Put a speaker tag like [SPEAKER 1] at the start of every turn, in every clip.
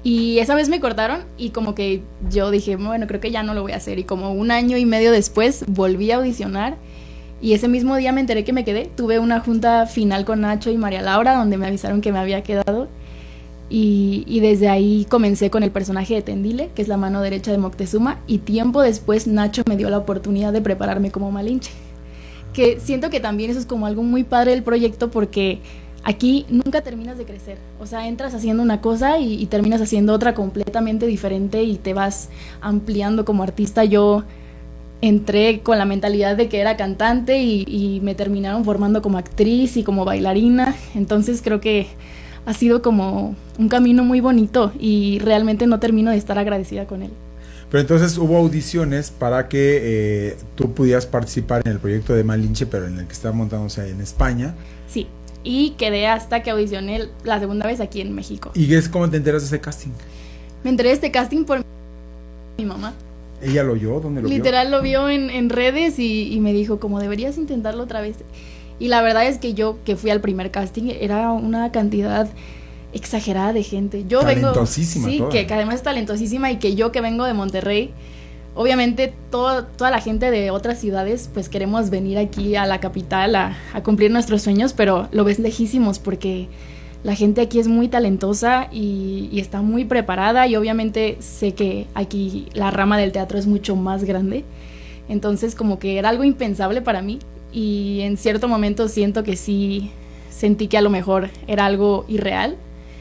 [SPEAKER 1] Y esa vez me cortaron y como que yo dije, bueno, creo que ya no lo voy a hacer. Y como 1 año y medio después volví a audicionar y ese mismo día me enteré que me quedé. Tuve una junta final con Nacho y María Laura donde me avisaron que me había quedado. Y desde ahí comencé con el personaje de Tendile, que es la mano derecha de Moctezuma. Y tiempo después Nacho me dio la oportunidad de prepararme como Malinche. Que siento que también eso es como algo muy padre del proyecto porque aquí nunca terminas de crecer, o sea, entras haciendo una cosa y terminas haciendo otra completamente diferente y te vas ampliando como artista. Yo entré con la mentalidad de que era cantante y me terminaron formando como actriz y como bailarina, entonces creo que ha sido como un camino muy bonito y realmente no termino de estar agradecida con él.
[SPEAKER 2] Pero entonces hubo audiciones para que tú pudieras participar en el proyecto de Malinche, pero en el que estaba montándose en España.
[SPEAKER 1] Sí. Y quedé hasta que audicioné la segunda vez aquí en México.
[SPEAKER 2] ¿Y cómo te enteras de ese casting?
[SPEAKER 1] Me enteré de este casting por mi mamá.
[SPEAKER 2] ¿Ella lo oyó? ¿Dónde lo vio?
[SPEAKER 1] Literal lo vio en redes y me dijo como deberías intentarlo otra vez. Y la verdad es que yo que fui al primer casting era una cantidad exagerada de gente. Yo
[SPEAKER 2] talentosísima
[SPEAKER 1] vengo, sí, que además es talentosísima y que yo que vengo de Monterrey, obviamente toda la gente de otras ciudades pues queremos venir aquí a la capital a cumplir nuestros sueños, pero lo ves lejísimos porque la gente aquí es muy talentosa y está muy preparada y obviamente sé que aquí la rama del teatro es mucho más grande, entonces como que era algo impensable para mí y en cierto momento siento que sí sentí que a lo mejor era algo irreal,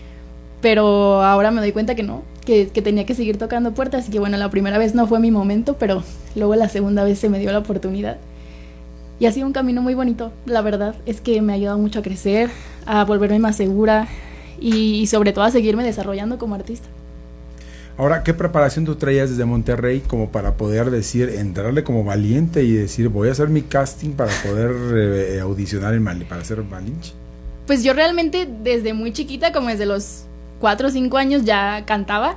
[SPEAKER 1] pero ahora me doy cuenta que no, que tenía que seguir tocando puertas y que bueno, la primera vez no fue mi momento, pero luego la segunda vez se me dio la oportunidad y ha sido un camino muy bonito. La verdad es que me ha ayudado mucho a crecer, a volverme más segura y sobre todo a seguirme desarrollando como artista.
[SPEAKER 2] Ahora, ¿qué preparación tú traías desde Monterrey como para poder decir, entrarle como valiente y decir, voy a hacer mi casting para poder audicionar para ser Malinche?
[SPEAKER 1] Pues yo realmente desde muy chiquita, como desde los 4 o 5 años ya cantaba,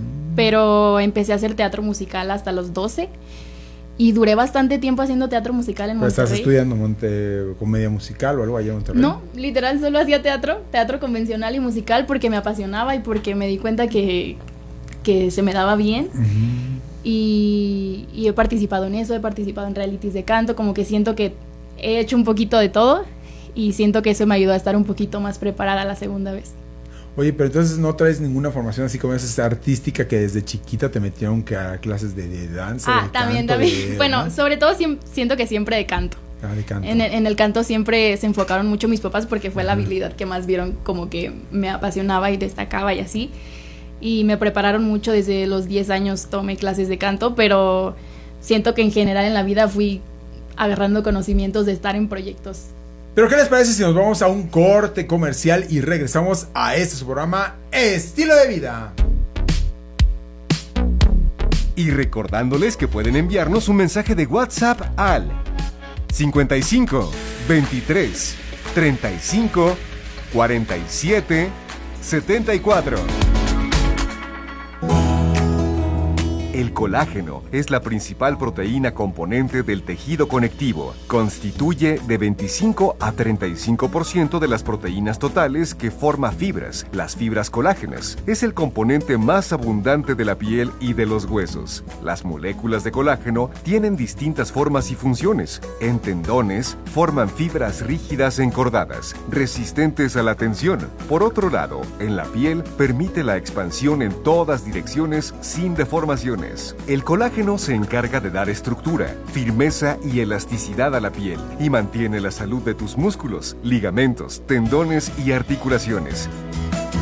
[SPEAKER 1] pero empecé a hacer teatro musical hasta los 12 y duré bastante tiempo haciendo teatro musical en Monterrey.
[SPEAKER 2] ¿Estás estudiando comedia musical o algo allá en Monterrey?
[SPEAKER 1] No, literal solo hacía teatro convencional y musical porque me apasionaba y porque me di cuenta que se me daba bien. Y he participado en eso, he participado en realities de canto, como que siento que he hecho un poquito de todo y siento que eso me ayudó a estar un poquito más preparada la segunda vez.
[SPEAKER 2] Oye, pero entonces no traes ninguna formación así como esa artística que desde chiquita te metieron a clases de danza, de
[SPEAKER 1] también.
[SPEAKER 2] canto,
[SPEAKER 1] Bueno, sobre todo siento que siempre de canto.
[SPEAKER 2] De canto.
[SPEAKER 1] En el canto siempre se enfocaron mucho mis papás porque fue la habilidad que más vieron como que me apasionaba y destacaba y así. Y me prepararon mucho desde los 10 años, tomé clases de canto, pero siento que en general en la vida fui agarrando conocimientos de estar en proyectos.
[SPEAKER 2] Pero ¿qué les parece si nos vamos a un corte comercial y regresamos a su programa Estilo de Vida?
[SPEAKER 3] Y recordándoles que pueden enviarnos un mensaje de WhatsApp al 55 23 35 47 74. El colágeno es la principal proteína componente del tejido conectivo. Constituye de 25 a 35% de las proteínas totales que forma fibras, las fibras colágenas. Es el componente más abundante de la piel y de los huesos. Las moléculas de colágeno tienen distintas formas y funciones. En tendones, forman fibras rígidas encordadas, resistentes a la tensión. Por otro lado, en la piel, permite la expansión en todas direcciones sin deformaciones. El colágeno se encarga de dar estructura, firmeza y elasticidad a la piel y mantiene la salud de tus músculos, ligamentos, tendones y articulaciones.